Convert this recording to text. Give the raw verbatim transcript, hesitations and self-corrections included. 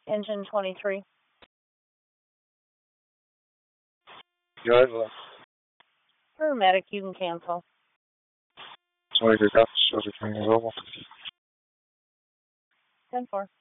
Engine twenty-three. Yeah, I've uh, Paramedic, you can cancel. twenty-three copies. Shows are coming available. ten four.